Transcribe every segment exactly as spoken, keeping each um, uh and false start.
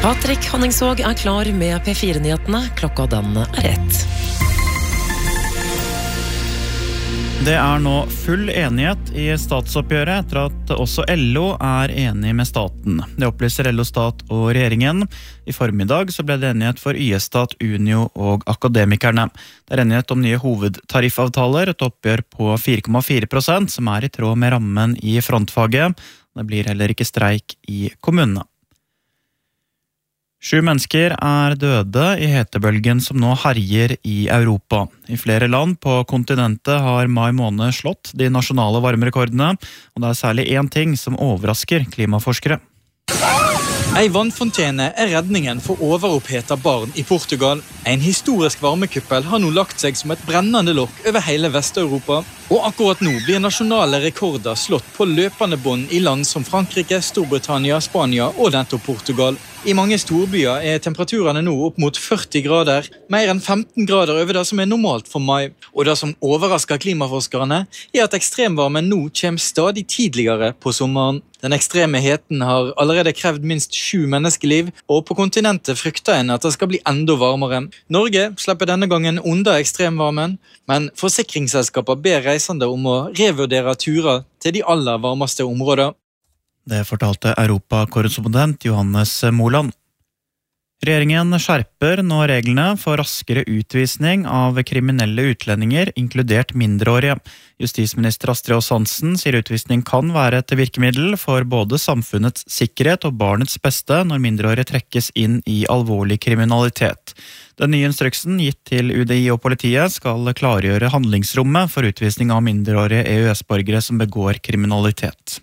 Patrick Honningsvåg er klar med P fire-nyhetene. Klokka den er ett. Det er nå full enighet i statsoppgjøret etter at også L O er enig med staten. Det opplyser L O Stat og regjeringen. I formiddag så ble det enighet for YS-stat, Unio og akademikerne. Det er enighet om nye hovedtariffavtaler, et oppgjør på fire komma fire prosent, som er i tråd med rammen i frontfaget. Det blir heller ikke streik i kommunene. Sju mennesker er døde i hetebølgen som nå herjer i Europa. I flere land på kontinentet har mai måned slått de nasjonale varmerekordene, og det er særlig én ting som overrasker klimaforskere. Ei vannfontene er redningen for overoppheta barn i Portugal. En historisk varmekuppel har nå lagt seg som et brennende lokk over hele Vest-Europa. Og akkurat nå blir nasjonale rekorder slått på løpende bånd i land som Frankrike, Storbritannia, Spania og nettopp Portugal. I mange storbyer er temperaturene nå opp mot førti grader, mer enn femten grader over det som er normalt for mai. Og det som overrasker klimaforskerne er at ekstremvarmen nå kommer stadig tidligere på sommeren. Den ekstreme heten har allerede krevd minst sju menneskeliv, og på kontinentet frykter en at det skal bli enda varmere. Norge slipper denne gangen unna ekstremvarmen, men forsikringsselskaper ber reisende om å revurdere turer til de aller varmeste områder. Det fortalte Europa-korrespondent Johannes Moland. Regjeringen skjerper nå reglene for raskere utvisning av kriminelle utlendinger, inkludert mindreårige. Justisminister Astrid Aas-Hansen sier utvisning kan være et virkemiddel for både samfunnets sikkerhet og barnets beste når mindreårige trekkes inn i alvorlig kriminalitet. Den nye instruksen gitt til U D I og politiet skal klargjøre handlingsrommet for utvisning av mindreårige E U S-borgere som begår kriminalitet.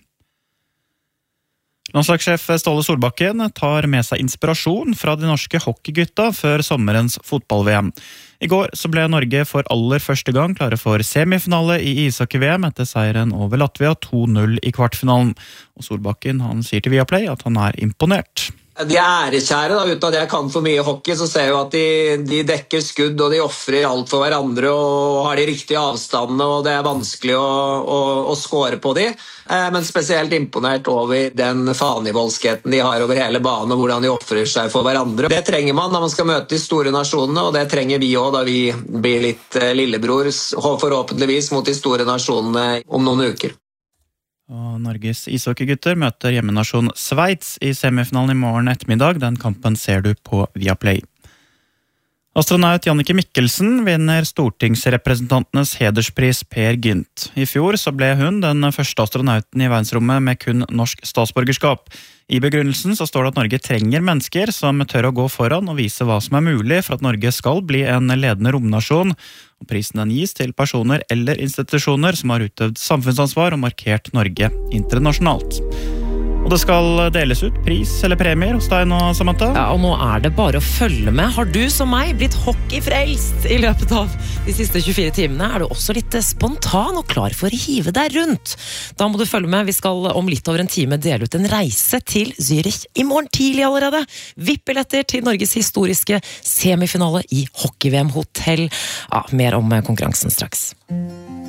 Landslagssjef Ståle Solbakken tar med seg inspirasjon fra de norske hockeygutta før sommerens fotball-V M. I går så ble Norge for aller første gang klare for semifinale i ishockey-V M etter seieren over Latvia to null i kvartfinalen. Og Solbakken han sier til Viaplay at han er imponert. De er ærekjære, da, uten at jeg kan for mye hockey, så ser jeg jo at de, de dekker skudd, og de offrer alt for hverandre, og har de riktige avstandene, og det er vanskelig å, å, å score på de. Eh, men spesielt imponert over den fanevoldskheten de har over hele banen, og hvordan de offrer seg for hverandre. Det trenger man når man skal møte de store nasjonene, og det trenger vi også da vi blir litt eh, lillebror, forhåpentligvis mot de store nasjonene om noen uker. Og Norges ishockeygutter møter hjemmenasjon Sveits i semifinalen i morgen ettermiddag. Den kampen ser du på Viaplay. Astronaut Jannicke Mikkelsen vinner stortingsrepresentantenes hederspris Per Gynt. I fjor så ble hun den første astronauten i verdensrommet med kun norsk statsborgerskap. I begrunnelsen så står det at Norge trenger mennesker som tør å gå foran og vise hva som er mulig for at Norge skal bli en ledende romnasjon. Og prisen den gis til personer eller institusjoner som har utøvd samfunnsansvar og markert Norge internasjonalt. Og det skal deles ut pris eller premier hos deg nå, Samantha? Ja, og nå er det bare å følge med. Har du som meg blitt hockeyfrelst i løpet av de siste tjuefire timene? Er du også litt spontan og klar for å hive deg rundt? Da må du følge med. Vi skal om litt over en time dele ut en reise til Zürich i morgen tidlig allerede. V I P-billetter til Norges historiske semifinale i hockey-V M-hotell. Ja, mer om konkurransen straks.